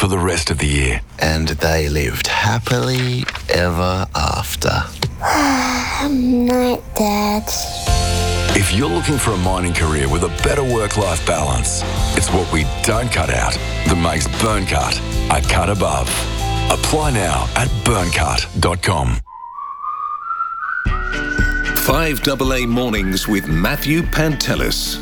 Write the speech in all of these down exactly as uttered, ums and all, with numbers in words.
for the rest of the year. And they lived happily ever after. Night, Dad. If you're looking for a mining career with a better work-life balance, it's what we don't cut out that makes Burncut a cut above. Apply now at burncut dot com. five A A Mornings with Matthew Pantelis.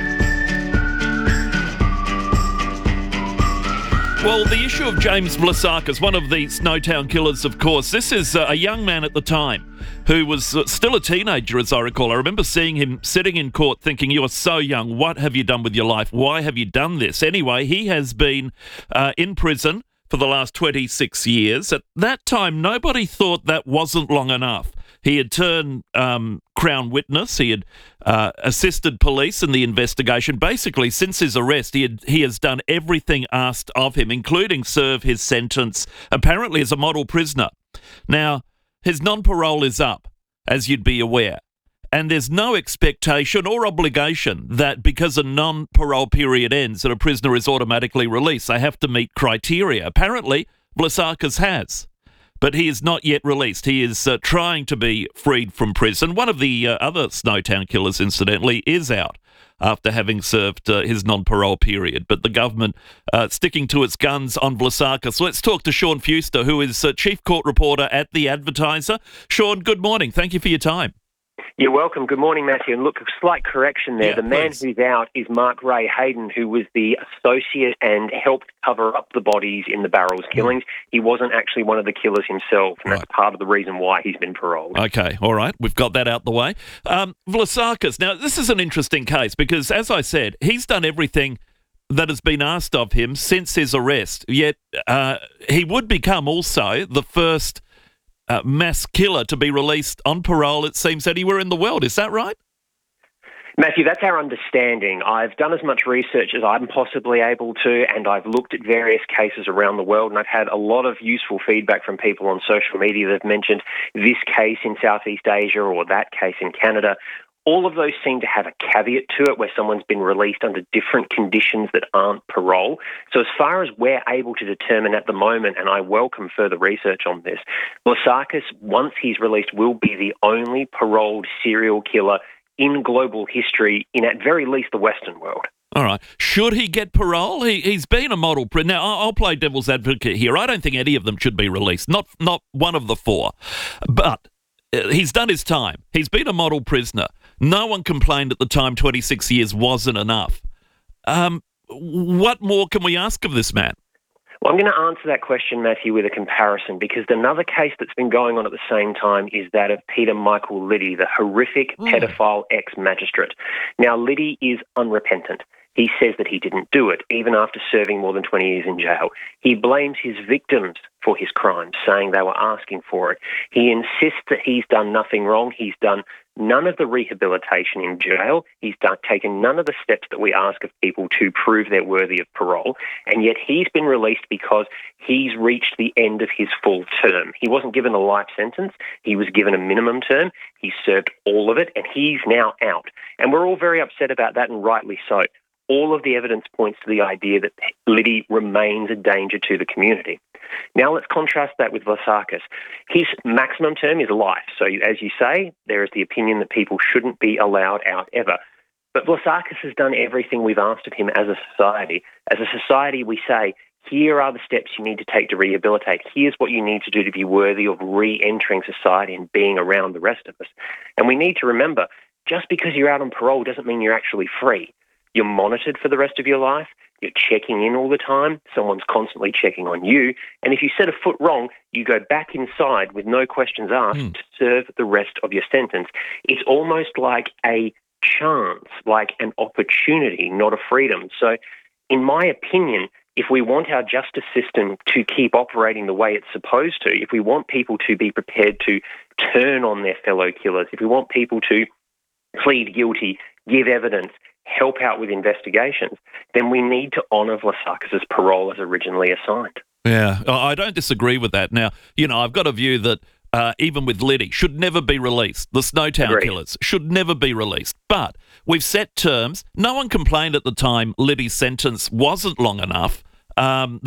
Well, the issue of James Vlasakis, one of the Snowtown killers, of course. This is uh, a young man at the time who was uh, still a teenager, as I recall. I remember seeing him sitting in court thinking, you are so young. What have you done with your life? Why have you done this? Anyway, he has been uh, in prison for the last twenty-six years. At that time, nobody thought that wasn't long enough. He had turned um, Crown witness. He had uh, assisted police in the investigation. Basically, since his arrest, he had, he has done everything asked of him, including serve his sentence, apparently as a model prisoner. Now, his non-parole is up, as you'd be aware, and there's no expectation or obligation that because a non-parole period ends that a prisoner is automatically released. They have to meet criteria. Apparently, Vlasakis has, but he is not yet released. He is uh, trying to be freed from prison. One of the uh, other Snowtown killers, incidentally, is out after having served uh, his non-parole period, but the government uh, sticking to its guns on Vlasakis. Let's talk to Sean Fuster, who is uh, Chief Court Reporter at The Advertiser. Sean, good morning. Thank you for your time. You're welcome. Good morning, Matthew. And look, a slight correction there. Yeah, the man please. who's out is Mark Ray Hayden, who was the associate and helped cover up the bodies in the Barrels killings. He wasn't actually one of the killers himself, and Right. that's part of the reason why he's been paroled. Okay, all right. We've got that out the way. Um, Vlasakis, now this is an interesting case because, as I said, he's done everything that has been asked of him since his arrest, yet uh, he would become also the first uh, mass killer to be released on parole, it seems, anywhere in the world. Is that right? Matthew, that's our understanding. I've done as much research as I'm possibly able to, and I've looked at various cases around the world, and I've had a lot of useful feedback from people on social media that have mentioned this case in Southeast Asia or that case in Canada. All of those seem to have a caveat to it where someone's been released under different conditions that aren't parole. So as far as we're able to determine at the moment, and I welcome further research on this, Vlasakis, once he's released, will be the only paroled serial killer in global history, in at very least the Western world. All right. Should he get parole? He, he's been a model prisoner. Now, I'll play devil's advocate here. I don't think any of them should be released, not not one of the four. But uh, he's done his time. He's been a model prisoner. No one complained at the time twenty-six years wasn't enough. Um, what more can we ask of this man? Well, I'm going to answer that question, Matthew, with a comparison, because another case that's been going on at the same time is that of Peter Michael Liddy, the horrific Mm. pedophile ex-magistrate. Now, Liddy is unrepentant. He says that he didn't do it, even after serving more than twenty years in jail. He blames his victims for his crimes, saying they were asking for it. He insists that he's done nothing wrong. He's done none of the rehabilitation in jail. He's done, taken none of the steps that we ask of people to prove they're worthy of parole. And yet he's been released because he's reached the end of his full term. He wasn't given a life sentence. He was given a minimum term. He served all of it, and he's now out. And we're all very upset about that, and rightly so. All of the evidence points to the idea that Liddy remains a danger to the community. Now let's contrast that with Vlasakis. His maximum term is life. So as you say, there is the opinion that people shouldn't be allowed out ever. But Vlasakis has done everything we've asked of him as a society. As a society, we say, here are the steps you need to take to rehabilitate. Here's what you need to do to be worthy of re-entering society and being around the rest of us. And we need to remember, just because you're out on parole doesn't mean you're actually free. You're monitored for the rest of your life. You're checking in all the time. Someone's constantly checking on you. And if you set a foot wrong, you go back inside with no questions asked mm. to serve the rest of your sentence. It's almost like a chance, like an opportunity, not a freedom. So in my opinion, if we want our justice system to keep operating the way it's supposed to, if we want people to be prepared to turn on their fellow killers, if we want people to plead guilty, give evidence, help out with investigations, then we need to honour Vlasakis' parole as originally assigned. Yeah, I don't disagree with that. Now, you know, I've got a view that uh, even with Liddy, should never be released. The Snowtown Agreed. killers should never be released. But we've set terms. No one complained at the time Liddy's sentence wasn't long enough. Um,